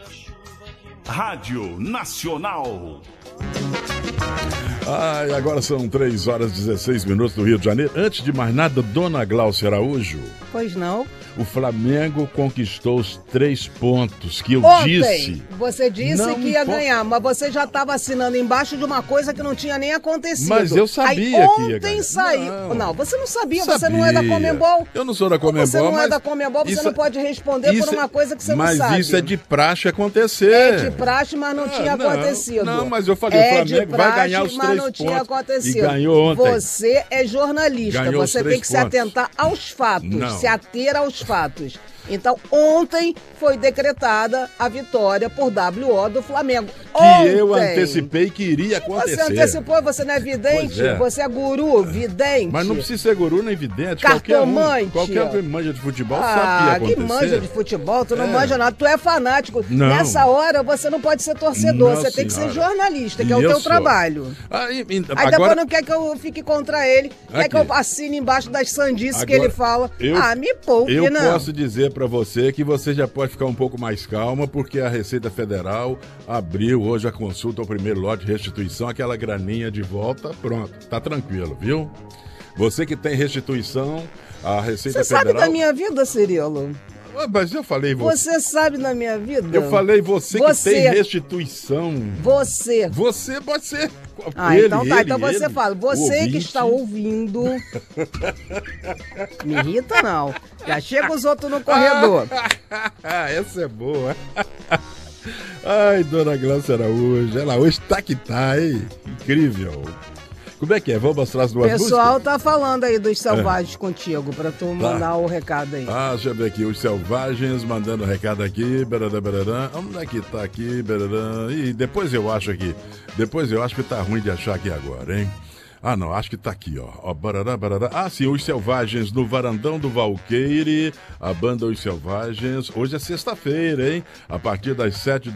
Rádio Nacional. E agora são 3h16 do Rio de Janeiro. Antes de mais nada, dona Gláucia Araújo. Pois não. O Flamengo conquistou os 3 pontos que eu Ontem, disse. Você disse que ia ganhar, mas você já estava assinando embaixo de uma coisa que não tinha nem acontecido. Mas eu sabia que ia ganhar. Ontem saiu. Não, você não sabia, você não é da Conmebol. Eu não sou da Conmebol. Você não é da Conmebol, você não pode responder por uma coisa que você não sabe. Mas isso é de praxe acontecer. É de praxe, mas não tinha acontecido. Não, mas eu falei, o Flamengo vai ganhar os 3 pontos. Mas não tinha acontecido. E ganhou ontem. Você é jornalista, ganhou você tem que se atentar aos fatos, se ater aos fatos. Então, ontem foi decretada a vitória por WO do Flamengo. Eu antecipei que iria acontecer. Você antecipou, você não é vidente? Você é guru, vidente. Mas não precisa ser guru nem vidente. Cartomante. Qualquer um que manja de futebol sabe que ia acontecer. Que manja de futebol, tu não manja nada, tu é fanático. Não. Nessa hora você não pode ser torcedor, você tem que ser jornalista, que é o teu trabalho. Aí depois não quer que eu fique contra ele, quer que eu assine embaixo das sandices que ele fala. Me poupe, não. Eu posso dizer para você que você já pode ficar um pouco mais calma, porque a Receita Federal abriu hoje a consulta ao primeiro lote de restituição, aquela graninha de volta, pronto, tá tranquilo, viu? Você que tem restituição, a Receita Federal... Você sabe da minha vida, Cirilo? Mas eu falei você sabe da minha vida? Eu falei você que tem restituição. Você pode ser. Então você fala. Você que está ouvindo. Me irrita não. Já chega os outros no corredor. Essa é boa. Ai, dona Gláucia Araújo. Ela hoje tá que tá, hein? Incrível. Como é que é? Vamos mostrar as duas músicas? O pessoal tá falando aí dos Selvagens contigo, pra tu mandar o recado aí. Deixa eu ver aqui, os Selvagens mandando o recado aqui, onde é que tá aqui, e depois eu acho aqui, que tá ruim de achar aqui agora, hein? Não, acho que tá aqui, ó. Sim, os Selvagens no Varandão do Valqueire, a banda Os Selvagens, hoje é sexta-feira, hein? A partir das 7